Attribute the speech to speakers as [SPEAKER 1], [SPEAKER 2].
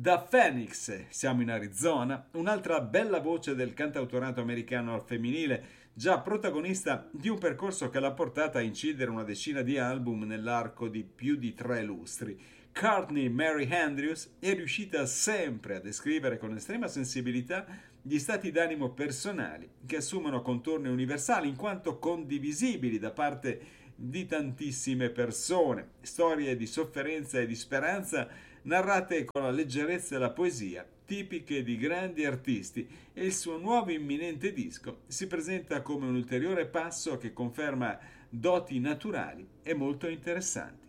[SPEAKER 1] Da Phoenix, siamo in Arizona, un'altra bella voce del cantautorato americano al femminile, già protagonista di un percorso che l'ha portata a incidere una decina di album nell'arco di più di 3 lustri. Courtney Mary Andrews è riuscita sempre a descrivere con estrema sensibilità gli stati d'animo personali che assumono contorni universali in quanto condivisibili da parte di tantissime persone, storie di sofferenza e di speranza narrate con la leggerezza e la poesia tipiche di grandi artisti, e il suo nuovo imminente disco si presenta come un ulteriore passo che conferma doti naturali e molto interessanti.